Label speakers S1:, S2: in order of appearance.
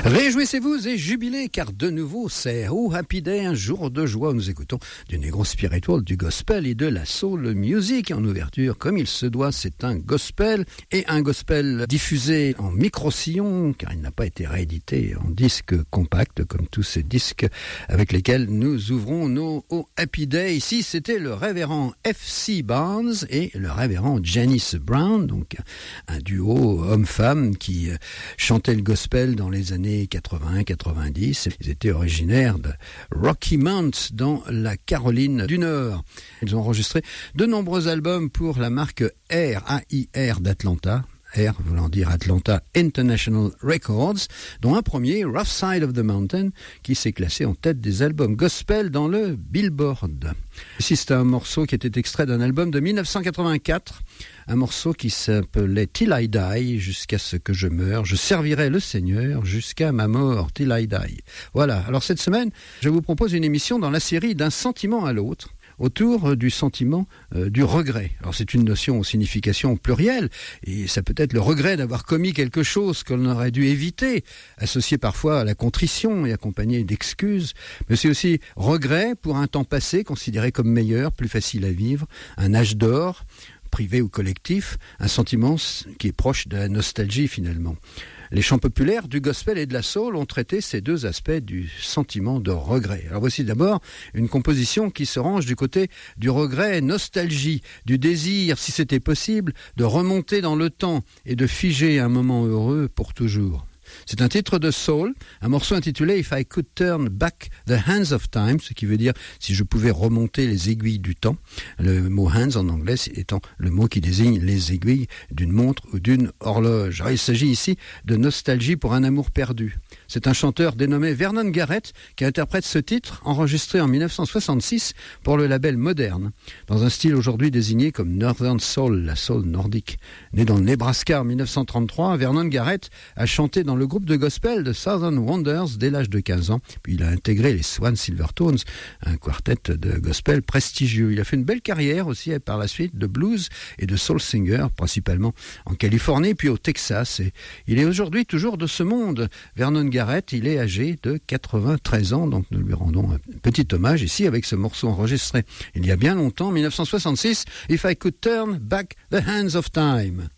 S1: Réjouissez-vous et jubilez, car de nouveau c'est Oh Happy Day, un jour de joie où nous écoutons du negro spiritual, du gospel et de la soul music. En ouverture, comme il se doit, c'est un gospel, et un gospel diffusé en micro-sillon, car il n'a pas été réédité en disque compact, comme tous ces disques avec lesquels nous ouvrons nos Oh Happy Day. Ici, c'était le révérend F.C. Barnes et le révérend Janice Brown, donc un duo homme-femme qui chantait le gospel dans les années 80-90. Ils étaient originaires de Rocky Mount dans la Caroline du Nord. Ils ont enregistré de nombreux albums pour la marque AIR d'Atlanta. R voulant dire Atlanta International Records, dont un premier, Rough Side of the Mountain, qui s'est classé en tête des albums gospel dans le Billboard. Ici, c'est un morceau qui était extrait d'un album de 1984, un morceau qui s'appelait Till I Die, jusqu'à ce que je meure, je servirai le Seigneur jusqu'à ma mort, Till I Die. Voilà, alors cette semaine, je vous propose une émission dans la série D'un sentiment à l'autre, autour du sentiment du regret. Alors c'est une notion aux significations plurielles, et ça peut être le regret d'avoir commis quelque chose qu'on aurait dû éviter, associé parfois à la contrition et accompagné d'excuses, mais c'est aussi regret pour un temps passé considéré comme meilleur, plus facile à vivre, un âge d'or, privé ou collectif, un sentiment qui est proche de la nostalgie finalement. Les chants populaires du gospel et de la soul ont traité ces deux aspects du sentiment de regret. Alors voici d'abord une composition qui se range du côté du regret, nostalgie, du désir, si c'était possible, de remonter dans le temps et de figer un moment heureux pour toujours. C'est un titre de soul, un morceau intitulé If I Could Turn Back the Hands of Time, ce qui veut dire si je pouvais remonter les aiguilles du temps. Le mot hands en anglais étant le mot qui désigne les aiguilles d'une montre ou d'une horloge. Alors, il s'agit ici de nostalgie pour un amour perdu. C'est un chanteur dénommé Vernon Garrett qui interprète ce titre, enregistré en 1966 pour le label Moderne, dans un style aujourd'hui désigné comme Northern Soul, la soul nordique. Né dans le Nebraska en 1933, Vernon Garrett a chanté dans le groupe de gospel de Southern Wonders dès l'âge de 15 ans, puis il a intégré les Swan Silvertones, un quartet de gospel prestigieux. Il a fait une belle carrière aussi par la suite de blues et de soul singer, principalement en Californie puis au Texas. Et il est aujourd'hui toujours de ce monde. Vernon Garrett, il est âgé de 93 ans, donc nous lui rendons un petit hommage ici avec ce morceau enregistré il y a bien longtemps, 1966, If I Could Turn Back the Hands of Time.